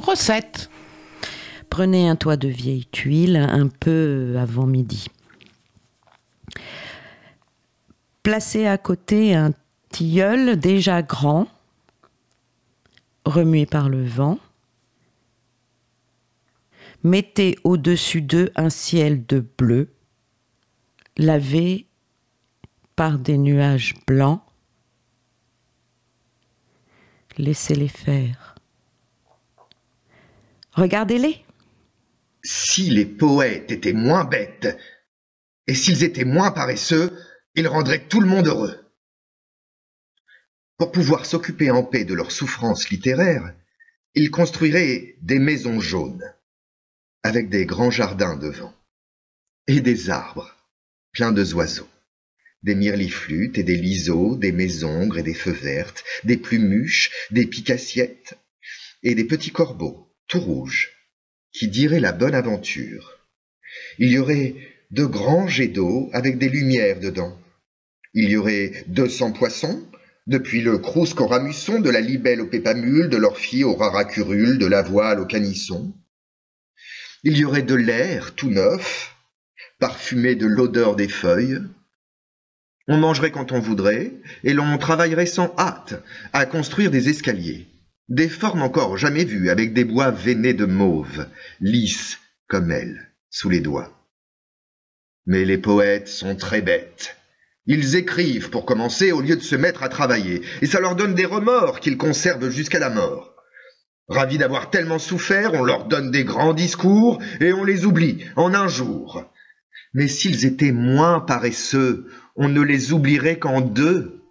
Recette. Prenez un toit de vieille tuile un peu avant midi. Placez à côté un tilleul déjà grand, remué par le vent. Mettez au-dessus d'eux un ciel de bleu, lavé par des nuages blancs. Laissez-les faire. Regardez-les. Si les poètes étaient moins bêtes, et s'ils étaient moins paresseux, ils rendraient tout le monde heureux. Pour pouvoir s'occuper en paix de leurs souffrances littéraires, ils construiraient des maisons jaunes, avec des grands jardins devant, et des arbres pleins de oiseaux, des mirliflutes et des liseaux, des mésongres et des feux vertes, des plumuches, des picassiettes, et des petits corbeaux, tout rouges, qui diraient la bonne aventure. Il y aurait de grands jets d'eau avec des lumières dedans. Il y aurait 200 poissons, depuis le crousque au ramusson, de la libelle au pépamule, de l'orphie au raracurule, de la voile au canisson. Il y aurait de l'air tout neuf, parfumé de l'odeur des feuilles. On mangerait quand on voudrait, et l'on travaillerait sans hâte à construire des escaliers, des formes encore jamais vues, avec des bois veinés de mauve, lisses comme elles, sous les doigts. Mais les poètes sont très bêtes. Ils écrivent pour commencer au lieu de se mettre à travailler, et ça leur donne des remords qu'ils conservent jusqu'à la mort. Ravis d'avoir tellement souffert, on leur donne des grands discours, et on les oublie en un jour. Mais s'ils étaient moins paresseux, on ne les oublierait qu'en 2.